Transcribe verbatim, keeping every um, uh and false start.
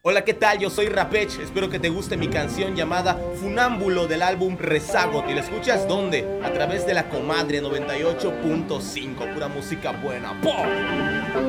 Hola, ¿qué tal? Yo soy Rapech. Espero que te guste mi canción llamada Funámbulo del álbum Rezago. ¿Y la escuchas dónde? A través de la Comadre noventa y ocho punto cinco. Pura música buena. ¡Pum!